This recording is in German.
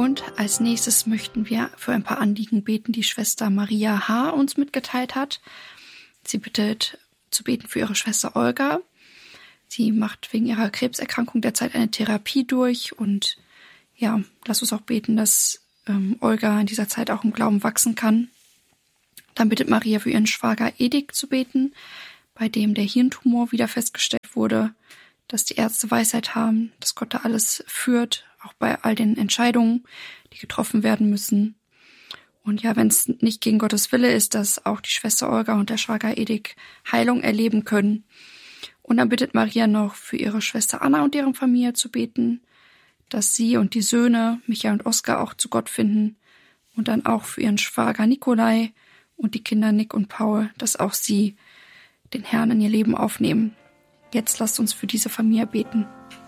Und als nächstes möchten wir für ein paar Anliegen beten, die Schwester Maria H. uns mitgeteilt hat. Sie bittet zu beten für ihre Schwester Olga. Sie macht wegen ihrer Krebserkrankung derzeit eine Therapie durch und ja, lass uns auch beten, dass Olga in dieser Zeit auch im Glauben wachsen kann. Dann bittet Maria für ihren Schwager Edik zu beten, bei dem der Hirntumor wieder festgestellt wurde, dass die Ärzte Weisheit haben, dass Gott da alles führt, auch bei all den Entscheidungen, die getroffen werden müssen. Und ja, wenn es nicht gegen Gottes Wille ist, dass auch die Schwester Olga und der Schwager Edik Heilung erleben können. Und dann bittet Maria noch für ihre Schwester Anna und deren Familie zu beten, dass sie und die Söhne, Michael und Oskar, auch zu Gott finden. Und dann auch für ihren Schwager Nikolai und die Kinder Nick und Paul, dass auch sie den Herrn in ihr Leben aufnehmen. Jetzt lasst uns für diese Familie beten.